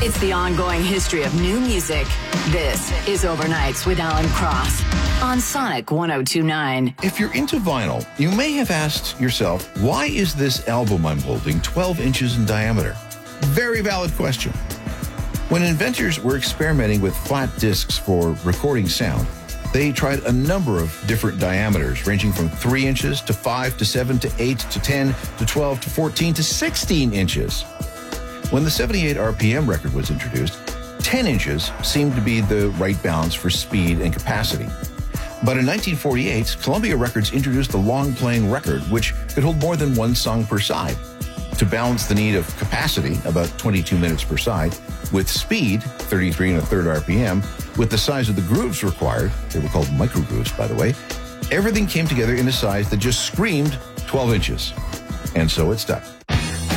It's the ongoing history of new music. This is Overnights with Alan Cross on Sonic 1029. If you're into vinyl, you may have asked yourself, why is this album I'm holding 12 inches in diameter? Very valid question. When inventors were experimenting with flat discs for recording sound, they tried a number of different diameters, ranging from 3 inches to 5 to 7 to 8 to 10 to 12 to 14 to 16 inches. When the 78 RPM record was introduced, 10 inches seemed to be the right balance for speed and capacity. But in 1948, Columbia Records introduced the long-playing record, which could hold more than one song per side. To balance the need of capacity, about 22 minutes per side, with speed, 33 1/3 RPM, with the size of the grooves required, they were called micro grooves, by the way, everything came together in a size that just screamed 12 inches. And so it stuck.